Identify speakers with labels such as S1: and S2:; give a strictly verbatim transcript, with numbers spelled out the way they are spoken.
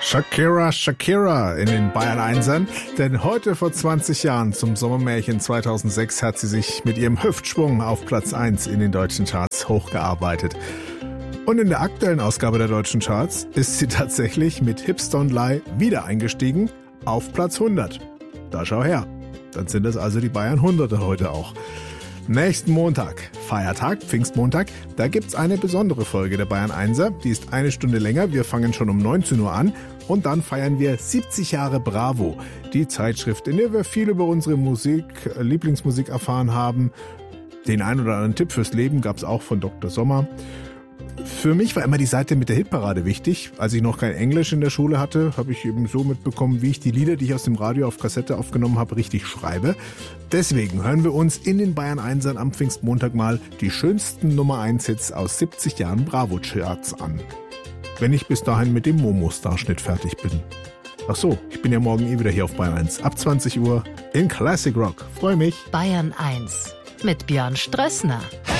S1: Shakira, Shakira in den Bayern Einsern, denn heute vor zwanzig Jahren zum Sommermärchen zweitausendsechs hat sie sich mit ihrem Hüftschwung auf Platz eins in den deutschen Charts hochgearbeitet. Und in der aktuellen Ausgabe der deutschen Charts ist sie tatsächlich mit Hips Don't Lie wieder eingestiegen auf Platz hundert. Da schau her, dann sind es also die Bayern Hunderte heute auch. Nächsten Montag, Feiertag, Pfingstmontag, da gibt's eine besondere Folge der Bayern Einser. Die ist eine Stunde länger, wir fangen schon um neunzehn Uhr an und dann feiern wir siebzig Jahre Bravo, die Zeitschrift, in der wir viel über unsere Musik, Lieblingsmusik erfahren haben. Den ein oder anderen Tipp fürs Leben gab's auch von Doktor Sommer. Für mich war immer die Seite mit der Hitparade wichtig. Als ich noch kein Englisch in der Schule hatte, habe ich eben so mitbekommen, wie ich die Lieder, die ich aus dem Radio auf Kassette aufgenommen habe, richtig schreibe. Deswegen hören wir uns in den Bayern Einsern am Pfingstmontag mal die schönsten Nummer eins Hits aus siebzig Jahren Bravo-Charts an. Wenn ich bis dahin mit dem Momo-Starschnitt fertig bin. Ach so, ich bin ja morgen eh wieder hier auf Bayern eins. Ab zwanzig Uhr in Classic Rock. Freue mich.
S2: Bayern eins mit Björn Strössner.